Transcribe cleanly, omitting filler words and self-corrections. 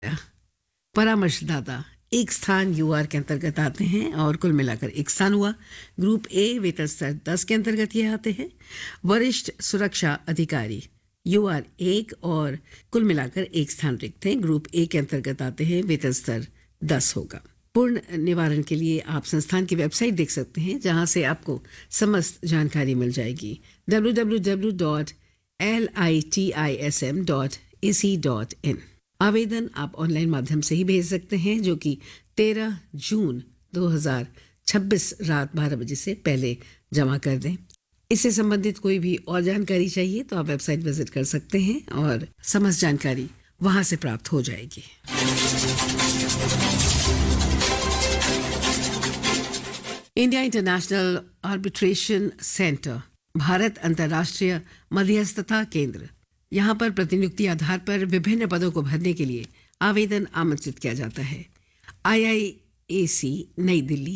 परामर्शदाता एक स्थान यूआर के अंतर्गत आते हैं और कुल मिलाकर एक स्थान हुआ। ग्रुप ए वेतन स्तर 10 के अंतर्गत ये आते हैं। वरिष्ठ सुरक्षा अधिकारी यूआर 1 और कुल मिलाकर एक स्थान रिक्त हैं। ग्रुप ए के अंतर्गत आते हैं, वेतन स्तर 10 होगा। पूर्ण निवारण के लिए आप संस्थान की वेबसाइट देख सकते हैं, जहां से आपको समस्त जानकारी मिल जाएगी। www.litism.ac.in। आवेदन आप ऑनलाइन माध्यम से ही भेज सकते हैं, जो कि 13 जून 2026 रात 12 बजे से पहले जमा कर दें। इससे संबंधित कोई भी और जानकारी चाहिए तो आप वेबसाइट विजिट कर सकते हैं और समस्त जानकारी वहां से प्राप्त हो जाएगी। India international arbitration centre, Bharat अंतर्राष्ट्रीय मध्यस्थता केंद्र, यहाँ पर प्रतिनियुक्ति आधार पर विभिन्न पदों को भरने के लिए आवेदन आमंत्रित किया जाता है। IIAC नई दिल्ली